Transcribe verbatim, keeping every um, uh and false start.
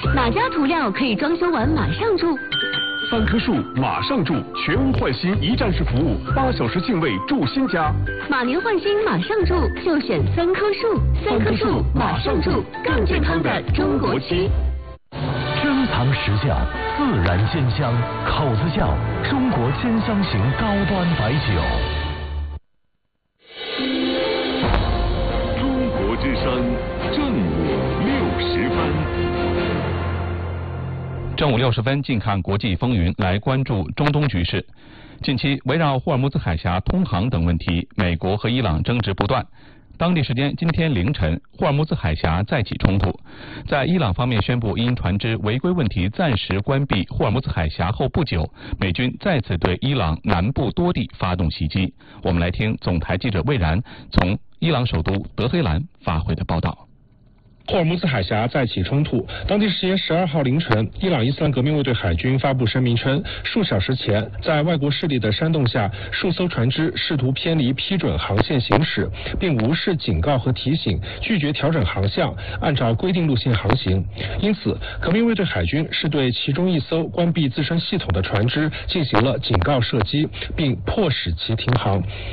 哪家涂料可以装修完马上住？ 三棵树马上住，全屋换新一站式服务，八小时净位住新家。 马年换新马上住，就选三棵树。三棵树马上住，更健康的中国区。 珍藏石窖，自然鲜香，口子窖，中国鲜香型高端白酒。 中国之声，正午六十分。 正午六十分，近看国际风云，来关注中东局势。近期，围绕霍尔木兹海峡通航等问题，美国和伊朗争执不断。当地时间今天凌晨，霍尔木兹海峡再起冲突。在伊朗方面宣布因船只违规问题暂时关闭霍尔木兹海峡后不久，美军再次对伊朗南部多地发动袭击。我们来听总台记者魏然从伊朗首都德黑兰发回的报道。 霍尔木兹海峡再起冲突。当地时间十二号凌晨，伊朗伊斯兰革命卫队海军发布声明称，数小时前，在外国势力的煽动下，数艘船只试图偏离批准航线行驶，并无视警告和提醒，拒绝调整航向，按照规定路线航行。因此，革命卫队海军是对其中一艘关闭自身系统的船只进行了警告射击，并迫使其停航。